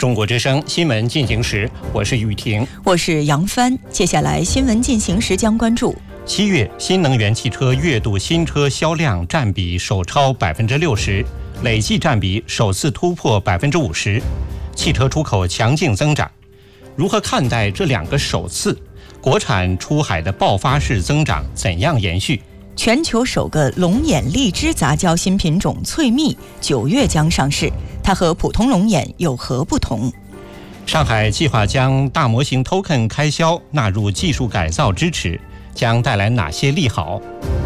中国之声新闻进行时，我是雨婷， 我是杨帆。接下来新闻进行时将关注 ：7月新能源汽车月度新车销量占比首超60%，累计占比首次突破50%，汽车出口强劲增长。如何看待这两个首次？国产出海的爆发式增长怎样延续？ 全球首个龙眼荔枝杂交新品种翠蜜9月将上市，它和普通龙眼有何不同？ 上海计划将大模型 token 开销纳入技术改造支持，将带来哪些利好？